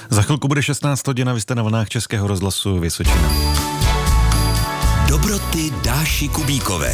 Za chvilku bude 16 hodin a vy jste na vlnách Českého rozhlasu Vysočina. Dobroty Dáši Kubíkové.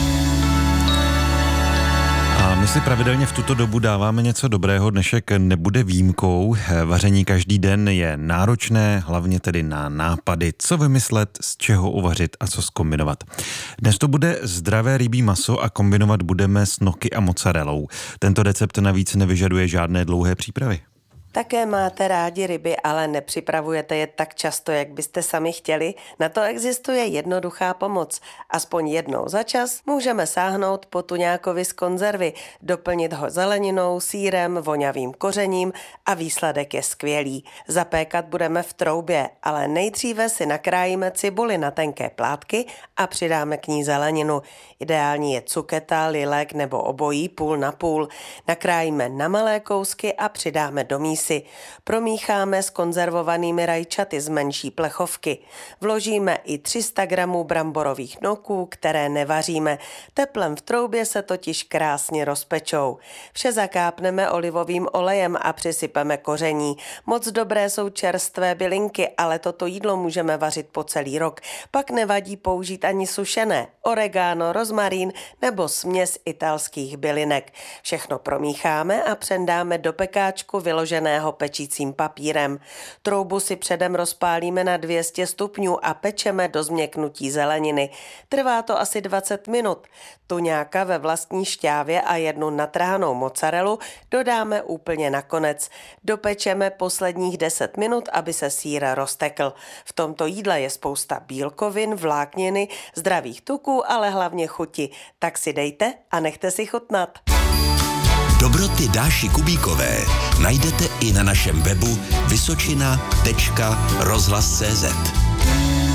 A my si pravidelně v tuto dobu dáváme něco dobrého, dnešek nebude výjimkou. Vaření každý den je náročné, hlavně tedy na nápady, co vymyslet, z čeho uvařit a co zkombinovat. Dnes to bude zdravé rybí maso a kombinovat budeme s gnocchi a mozzarellou. Tento recept navíc nevyžaduje žádné dlouhé přípravy. Také máte rádi ryby, ale nepřipravujete je tak často, jak byste sami chtěli? Na to existuje jednoduchá pomoc. Aspoň jednou za čas můžeme sáhnout po tuňákovi z konzervy, doplnit ho zeleninou, sýrem, voňavým kořením a výsledek je skvělý. Zapékat budeme v troubě, ale nejdříve si nakrájíme cibuli na tenké plátky a přidáme k ní zeleninu. Ideální je cuketa, lilek nebo obojí půl na půl. Nakrájíme na malé kousky a přidáme do mísy. Promícháme s konzervovanými rajčaty z menší plechovky. Vložíme i 300 gramů bramborových knoků, které nevaříme. Teplem v troubě se totiž krásně rozpečou. Vše zakápneme olivovým olejem a přisypeme koření. Moc dobré jsou čerstvé bylinky, ale toto jídlo můžeme vařit po celý rok. Pak nevadí použít ani sušené, oregano, rozmarín nebo směs italských bylinek. Všechno promícháme a přendáme do pekáčku vyloženého pečícím papírem. Troubu si předem rozpálíme na 200 stupňů a pečeme do změknutí zeleniny. Trvá to asi 20 minut. Tuňáka ve vlastní šťávě a jednu natrhanou mozzarellu dodáme úplně nakonec. Dopečeme posledních 10 minut, aby se sýr roztekl. V tomto jídle je spousta bílkovin, vlákniny, zdravých tuků, ale hlavně chuti. Tak si dejte a nechte si chutnat. Dobroty Dáši Kubíkové najdete i na našem webu vysočina.rozhlas.cz.